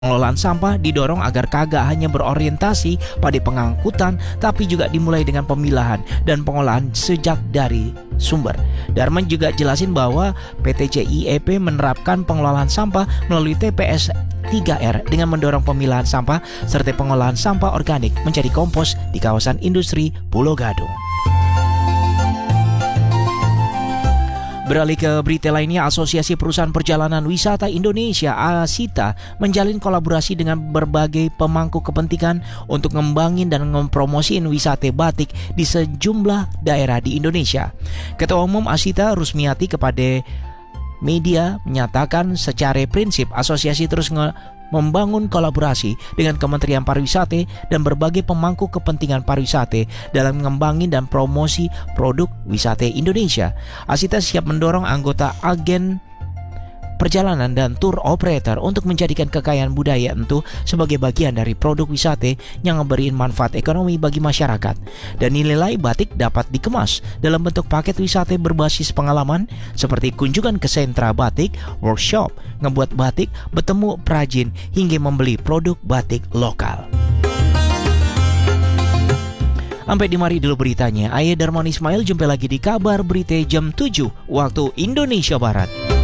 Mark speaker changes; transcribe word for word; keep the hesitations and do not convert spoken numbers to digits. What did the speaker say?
Speaker 1: Pengelolaan sampah didorong agar kagak hanya berorientasi pada pengangkutan, tapi juga dimulai dengan pemilahan dan pengolahan sejak dari sumber. Darman juga jelasin bahwa P T C I E P menerapkan pengelolaan sampah melalui T P S tiga R dengan mendorong pemilahan sampah serta pengolahan sampah organik menjadi kompos di kawasan industri Pulau Gadung. Beralih ke berita lainnya, Asosiasi Perusahaan Perjalanan Wisata Indonesia (ASITA) menjalin kolaborasi dengan berbagai pemangku kepentingan untuk ngembangin dan mempromosiin wisata batik di sejumlah daerah di Indonesia. Ketua Umum ASITA Rusmiati kepada media menyatakan secara prinsip asosiasi terus nge- membangun kolaborasi dengan Kementerian Pariwisata dan berbagai pemangku kepentingan pariwisata dalam mengembangin dan promosi produk wisata Indonesia. ASITA siap mendorong anggota agen perjalanan dan tour operator untuk menjadikan kekayaan budaya itu sebagai bagian dari produk wisata yang memberikan manfaat ekonomi bagi masyarakat. Dan nilai batik dapat dikemas dalam bentuk paket wisata berbasis pengalaman seperti kunjungan ke sentra batik, workshop, ngebuat batik, bertemu perajin, hingga membeli produk batik lokal. Sampai di mari dulu beritanya. Ayah Darman Ismail, jumpa lagi di kabar berita jam tujuh waktu Indonesia Barat.